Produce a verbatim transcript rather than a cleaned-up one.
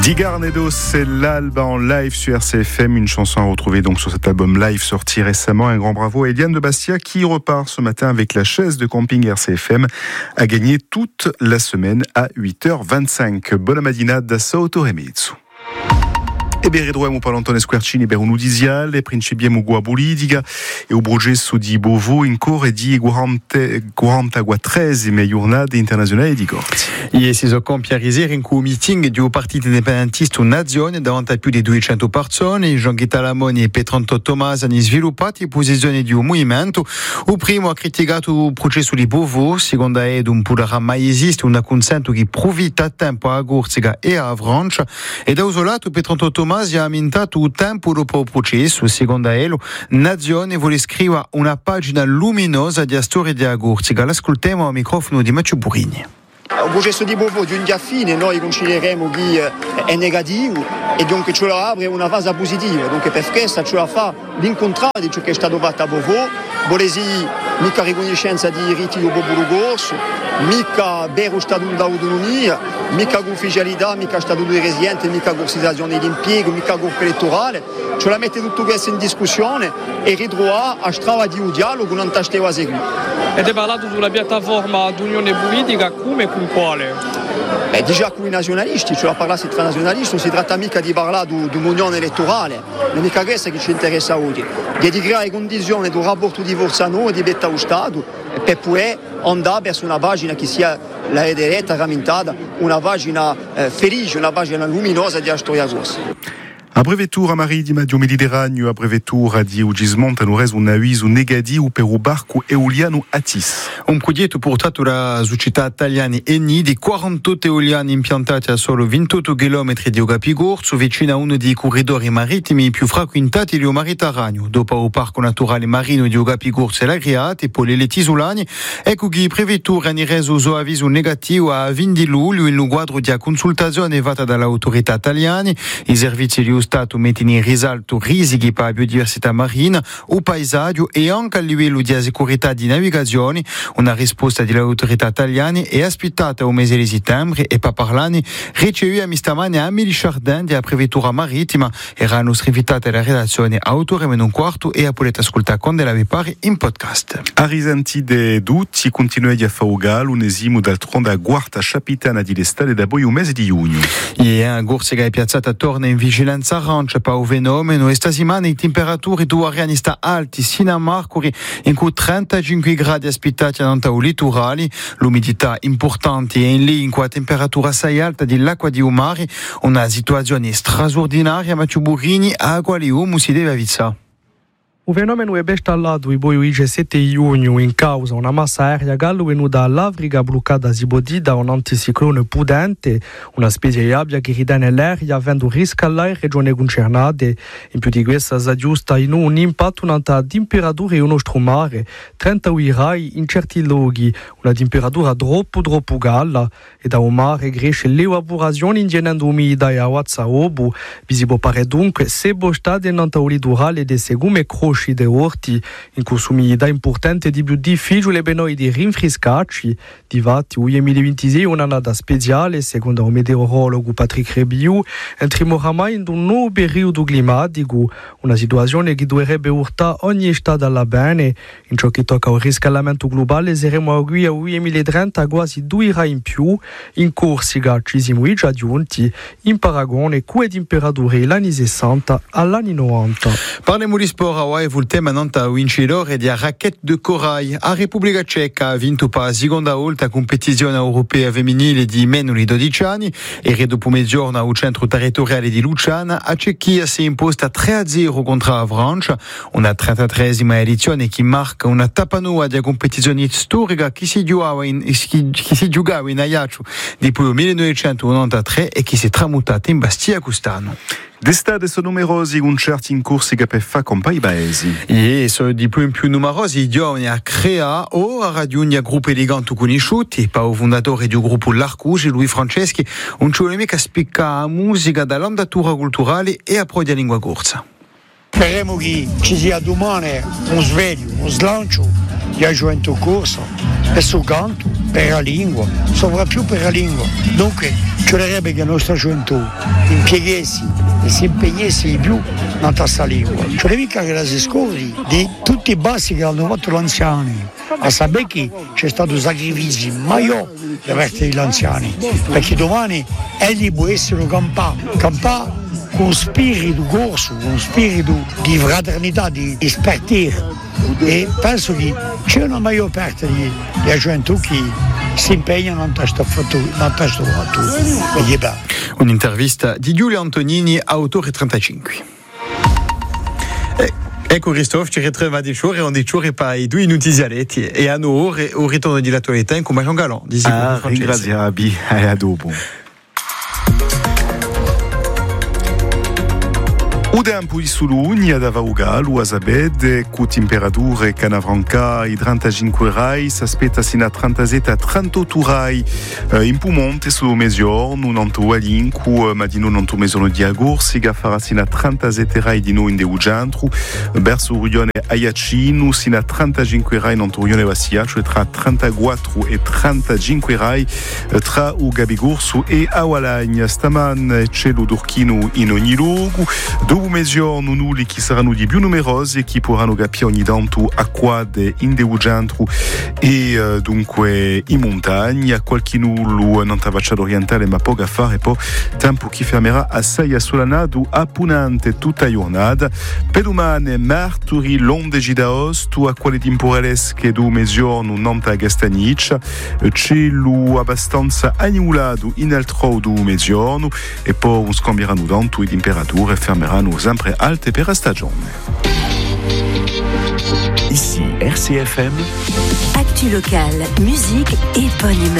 Digarnedo, c'est l'albe en live sur R C F M, une chanson à retrouver donc sur cet album live sorti récemment. Un grand bravo à Eliane de Bastia qui repart ce matin avec la chaise de camping R C F M, a gagné toute la semaine à huit heures vingt-cinq. Buona mattinata, Sao Torremezu. E beredroemo palantone squarcini per un'udisiale, e principiamo a politica e o processo di Bovo in corre di quarantaquattresime giornate internazionali di corsi. E si so compie ieri in cui meeting di un partito indipendentista nazione davanti a più di duecento persone, Jean-Guetta Lamoni e Petronto Tomasi hanno sviluppato posizioni di un movimento. Il primo ha criticato il processo di Bovo, secondo lui non potrà mai esistere un consenso che profita a tempo a Corsica e a Francia, e da un lato Petronto Tomasi ha aumentato il tempo dopo il processo. Secondo lui, Nazione vuole scrivere una pagina luminosa della storia di Corsica. L'ascoltiamo al microfono di Matteo Burini. Il processo di Bovo giunge a fine, noi considereremo che è negativo e dunque ce la apre una fase positiva, dunque per questo ce la fa l'incontrario di ciò che è stato fatto a Bovo, volesi mica riconoscenza di diritti di Bovo Corso, mica vero statuto d'autonomia, mica ufficialità, mica statuto di residente, mica corsizzazione di impiego, mica corpo elettorale, ce la mette tutto questo in discussione e ritrova a strada di un dialogo non tasteva a seguire. Ed è parlato sulla piattaforma d'unione politica, come e con quale? Eh, già con i nazionalisti, cioè a parlare tra nazionalisti non si tratta mica di parlare di un'unione elettorale, non è mica questo che ci interessa oggi, di creare condizioni di un rapporto di forza nuovo di betta allo Stato e per poi andare verso una pagina che sia la diretta, rammentata, una pagina eh, felice, una pagina luminosa della storia corsa. A breve tour a Mari di Madio Mediterraneo, a breve tour a di Ugismonte, hanno reso un avviso negativo per il barco eoliano Atis. Un progetto portato da società italiane Eni di quarantotto eoliani impiantati a solo ventotto chilometri di Ogapigorzo, vicino a uno dei corridori marittimi più frequentati del Mediterraneo. Dopo il parco naturale marino di Ogapigorzo e l'Agriate e poi le Tisulani, ecco che i prefetture hanno reso un avviso negativo a venti luglio in quadro di consultazione fatta dalle autorità italiane. I servizi di Stato mettono in risalto rischi per la biodiversità marina, il paesaggio e anche a livello di sicurezza di navigazione. Una risposta delle autorità italiane è aspettata al mese di settembre e per parlare ricevuta stamane a Amélie Chardin della prefettura marittima. Erano scrivitate la redazione a autore meno un quarto e a potete ascoltare quando la vi pare in podcast. A risanti de dutti continua a fare l'unesimo d'altronde a quarta capitana di l'estate da poi un mese di giugno. E a Corsica è piazzata torna in vigilanza arancia per il fenomeno e stasimane le temperature dovranno stare alte sino a Mercuri in cui trentacinque gradi aspettati davanti al litorale, l'umidità importante è in lì in cui la temperatura assai alta dell'acqua di mare, una situazione straordinaria. Matteo Burini, a quale uomo si deve avvicinare? Il fenomeno è installato il diciassette giugno in causa una massa aerea gallo venuta all'Africa bloccata Zibodi da un anticiclone pudente, una specie di abbia che ridane l'aria avendo riscaldare le regioni concernate. In più di questo si aggiusta in un impatto un'alta temperatura in nostro mare, trentadue gradi in certi luoghi, una temperatura troppo troppo galla, e da un mare cresce l'evaporazione ingenendo umidità e acqua obo. Vi può pare dunque se bostate in il litorale de segume croce de orti, in cui l'umidità importante di più difficile per noi di rinfrescarci. Difatti, il duemilaventisei è un'annata speciale, secondo il meteorologo Patrick Rebiu, entriamo oramai in un nuovo periodo climatico, una situazione che dovrebbe portare ogni stato alla bene. In ciò che tocca al riscaldamento globale, saremo qui al duemilatrenta quasi due gradi in più. In Corsica ci siamo già giunti, in paragone con le temperature degli anni sessanta agli anni novanta. Parliamo di sport a Hawaii. Il tema non è vincitore di racquette de corail. La Repubblica Ceca ha vinto per la seconda volta la competizione europea femminile di meno di dodici anni e dopo mezzogiorno al centro territoriale di Luciana la Cecchia si è imposta tre a zero contro la Francia, una trentatreesima edizione che marca una tappa nuova della competizione storica che si giocava in, che, che si giocava in Ajaccio dopo il millenovecentonovantatré e che si è tramutata in Bastia quest'anno. D'estate sono numerosi concerti in Corsica per fare con i paesi. E sono di più in più numerosi i giovani a creare o a raggiungere gruppi eleganti conosciuti. Per il fondatore del gruppo L'Arcuge, Luis Franceschi, un giovane che spicca la musica dall'ondatura culturale e approdi la lingua corsa. Speriamo che ci sia domani un sveglio, un slancio di gioventù corsa, per il canto, per la lingua, soprattutto per la lingua. Dunque ci vorrebbe che la nostra gioventù impiegasse e si impegnasse di più in questa lingua. Ci vorrebbe che la si scordi di tutti i bassi che hanno fatto gli anziani, a sapere che c'è stato un sacrificio maggiore da parte degli anziani, perché domani egli può essere campà, campà con spirito corso, con spirito di fraternità, di espertire. E penso che c'è una maggior parte di, di gioventù che si impegnano in questo fatto. Un'intervista di Giulio Antonini, autore trentacinque. Ecco Christophe, ci ritrova di giorni, on di giorni per due notizialetti e a noi o ritorno di l'attualità in come Jean Galland. Ah, ringraziabi, e a dopo. O tempo di Sulugna da Vaugal, a Zabed, cu temperature canavranca i trentacinque rai, s'aspetta sino a trentasette a trentotto rai. Uh, in Pumonte, su Mesiorno, nanto Alincu, ma di no nanto Mesiorno di Agur, si farà sino a trentasette rai di no in Deugentru, verso Urione Ayacino, sino a trentacinque rai nanto Urione Vassiaccio, e tra trentaquattro e trentacinque rai tra u Gabigursu e Awalagna. Staman cielo d'Urchino in ogni luogo, dove Mesiorno nuli che saranno di più numerosi e che potranno capire ogni tanto a quad in Deugentru e uh, dunque in montagna, qualche nullo in Antavacciado orientale, ma poco a fare, poi tempo che fermerà assai a Solanado a Punante tutta la giornata. Per domani, marturi l'onde gidaos, tu a quale temporales che do Mesiorno nanta Gastaniccia, cielo abbastanza annulato in altro do Mesiorno e poi scambieranno tanto le temperature e fermeranno sempre alte per la stagione. Ici R C F M. Actu local, musique et bonne humeur.